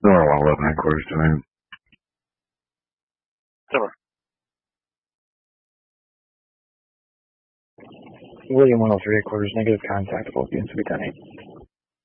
Oh, 11 headquarters tonight. Summer. William 103 headquarters, negative contact, both units will be 10-8.